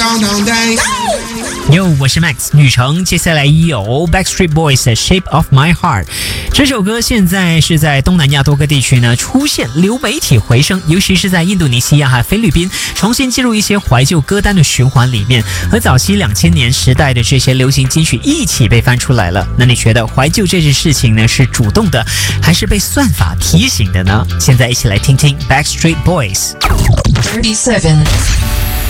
Yo， 我是 Max 女成，接下来有 Backstreet Boys 的 Shape of My Heart。这首歌现在是在东南亚多个地区呢出现流媒体回声，尤其是在印度尼西亚和菲律宾，重新进入一些怀旧歌单的循环里面，和早期2000年时代的这些流行金曲一起被翻出来了。那你觉得怀旧这件事情呢是主动的，还是被算法提醒的呢？现在一起来听听 Backstreet Boys。 37